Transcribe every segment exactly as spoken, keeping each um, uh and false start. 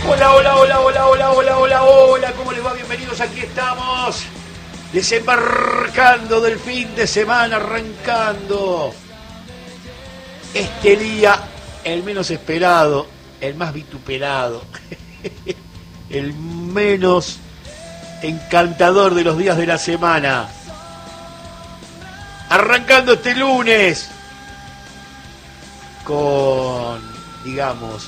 Hola, hola, hola, hola, hola, hola, hola, hola, ¿cómo les va? Bienvenidos, aquí estamos, desembarcando del fin de semana, arrancando este día, el menos esperado, el más vituperado, el menos encantador de los días de la semana. Arrancando este lunes con, digamos,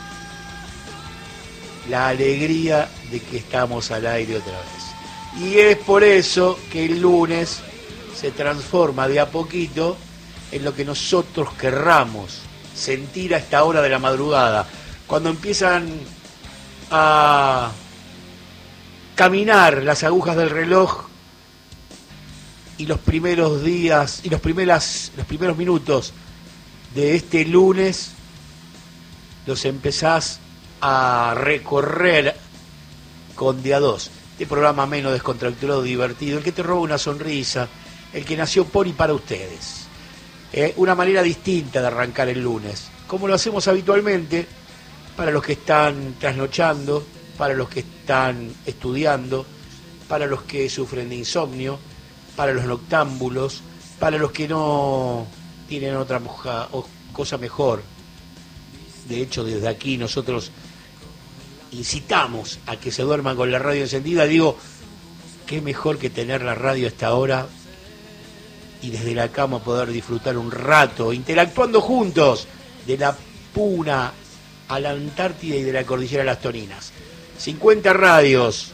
la alegría de que estamos al aire otra vez. Y es por eso que el lunes se transforma de a poquito en lo que nosotros querramos sentir a esta hora de la madrugada, cuando empiezan a caminar las agujas del reloj y los primeros días y los primeras, los primeros minutos de este lunes los empezás a recorrer con de a dos. Este programa menos descontracturado, divertido, el que te roba una sonrisa, el que nació por y para ustedes. Eh, una manera distinta de arrancar el lunes, como lo hacemos habitualmente, para los que están trasnochando, para los que están estudiando, para los que sufren de insomnio, para los noctámbulos, para los que no tienen otra moja, o cosa mejor. De hecho, desde aquí nosotros incitamos a que se duerman con la radio encendida. Digo, qué mejor que tener la radio a esta hora y desde la cama poder disfrutar un rato, interactuando juntos, de la Puna a la Antártida y de la Cordillera de las Toninas. cincuenta radios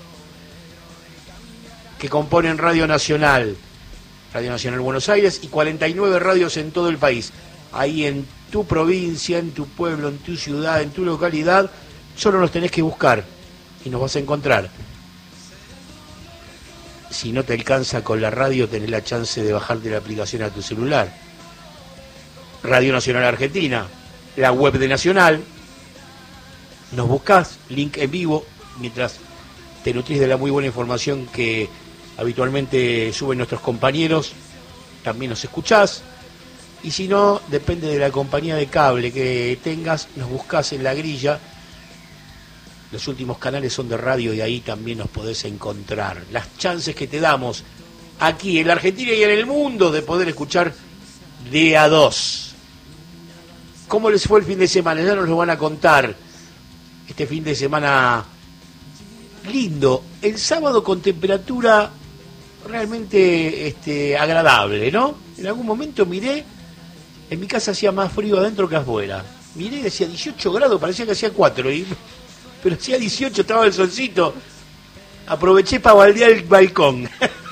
que componen Radio Nacional, Radio Nacional Buenos Aires, y cuarenta y nueve radios en todo el país. Ahí en tu provincia, en tu pueblo, en tu ciudad, en tu localidad, solo nos tenés que buscar y nos vas a encontrar. Si no te alcanza con la radio, tenés la chance de bajarte la aplicación a tu celular. Radio Nacional Argentina, la web de Nacional, nos buscás, link en vivo, mientras te nutrís de la muy buena información que habitualmente suben nuestros compañeros, también nos escuchás. Y si no, depende de la compañía de cable que tengas, nos buscás en la grilla. Los últimos canales son de radio y ahí también nos podés encontrar. Las chances que te damos aquí en la Argentina y en el mundo de poder escuchar de a dos. ¿Cómo les fue el fin de semana? Ya nos lo van a contar. Este fin de semana lindo. El sábado con temperatura realmente este, agradable, ¿no? En algún momento miré, en mi casa hacía más frío adentro que afuera. Miré y decía dieciocho grados, parecía que hacía cuatro. Y, pero hacía dieciocho, estaba el solcito. Aproveché para baldear el balcón.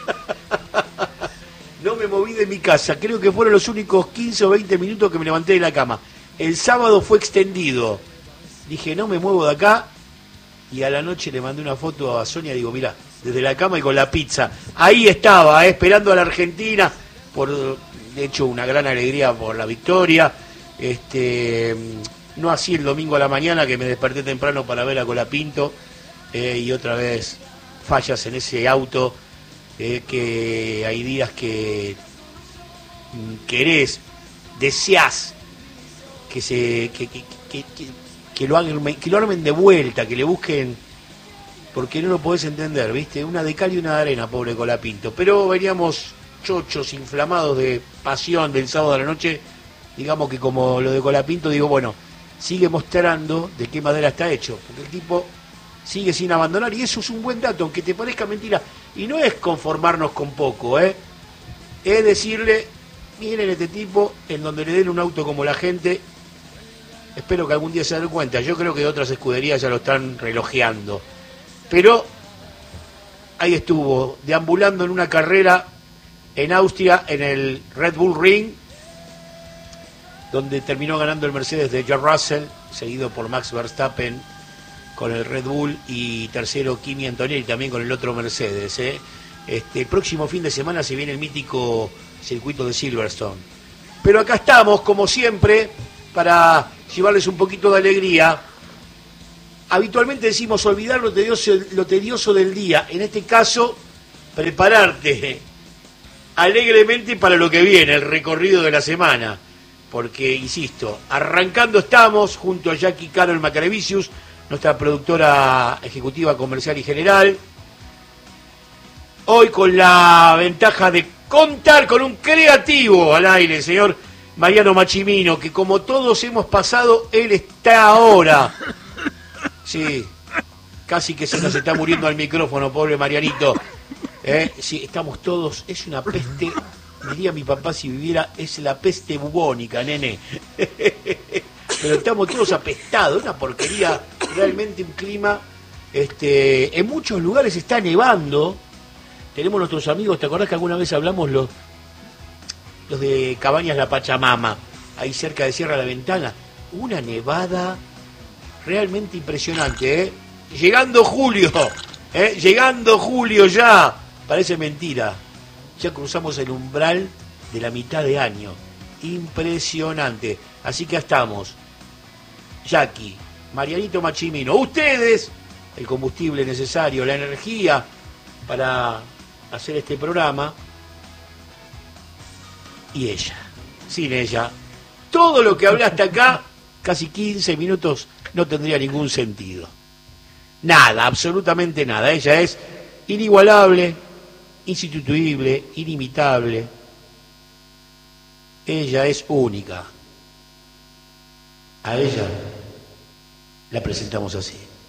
No me moví de mi casa. Creo que fueron los únicos quince o veinte minutos que me levanté de la cama. El sábado fue extendido. Dije, no me muevo de acá. Y a la noche le mandé una foto a Sonia. Digo, mira, desde la cama y con la pizza. Ahí estaba, eh, esperando a la Argentina. Por, de hecho, una gran alegría por la victoria. Este, no así el domingo a la mañana, que me desperté temprano para ver a Colapinto. Eh, y otra vez fallas en ese auto. Eh, que hay días que querés, deseás que se que, que, que, que, que lo hagan, que lo armen de vuelta, que le busquen, porque no lo podés entender, ¿viste? Una de cal y una de arena, pobre Colapinto. Pero veníamos chochos, inflamados de pasión del sábado a la noche. Digamos que como lo de Colapinto, digo, bueno, sigue mostrando de qué madera está hecho, porque el tipo sigue sin abandonar, y eso es un buen dato, aunque te parezca mentira. Y no es conformarnos con poco, ¿eh? Es decirle, miren este tipo, en donde le den un auto como la gente, espero que algún día se den cuenta. Yo creo que otras escuderías ya lo están relojeando. Pero ahí estuvo, deambulando en una carrera en Austria, en el Red Bull Ring, donde terminó ganando el Mercedes de George Russell, seguido por Max Verstappen con el Red Bull, y tercero Kimi Antonelli también con el otro Mercedes. ¿eh? Este, el próximo fin de semana se viene el mítico circuito de Silverstone. Pero acá estamos, como siempre, para llevarles un poquito de alegría. Habitualmente decimos olvidar lo tedioso, lo tedioso del día. En este caso, prepararte alegremente para lo que viene, el recorrido de la semana. Porque, insisto, arrancando estamos junto a Jackie Carol Macarevicius, nuestra productora ejecutiva comercial y general. Hoy con la ventaja de contar con un creativo al aire, el señor Mariano Machimino, que como todos hemos pasado, él está ahora. Sí, casi que se nos está muriendo al micrófono, pobre Marianito. ¿Eh? Sí, estamos todos, es una peste, diría mi papá si viviera, es la peste bubónica, nene. Pero estamos todos apestados, una porquería, realmente un clima. Este, en muchos lugares está nevando. Tenemos nuestros amigos, ¿te acordás que alguna vez hablamos los, los de Cabañas La Pachamama, ahí cerca de Sierra La Ventana? Una nevada realmente impresionante, ¿eh? Llegando julio, ¿eh? Llegando julio ya, parece mentira. Ya cruzamos el umbral de la mitad de año. Impresionante. Así que estamos. Jackie, Marianito Machimino, ustedes, el combustible necesario, la energía para hacer este programa, y ella, sin ella, todo lo que hablé hasta acá, casi quince minutos, no tendría ningún sentido. Nada, absolutamente nada. Ella es inigualable, insustituible, inimitable. Ella es única. A ella la presentamos así.